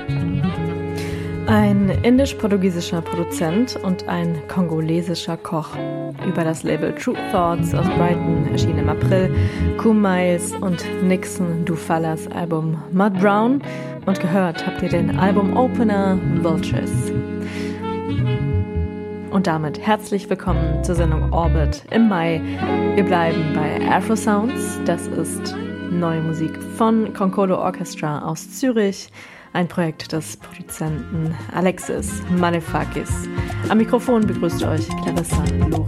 Ein indisch-portugiesischer Produzent und ein kongolesischer Koch. Über das Label True Thoughts aus Brighton erschien im April Miles und Nixon Dufalas Album Mud Brown und gehört habt ihr den Album-Opener Vultures. Und damit herzlich willkommen zur Sendung Orbit im Mai. Wir bleiben bei Afro Sounds. Das ist neue Musik von Concolo Orchestra aus Zürich. Ein Projekt des Produzenten Alexis Manifakis. Am Mikrofon begrüßt euch Clarissa Loh.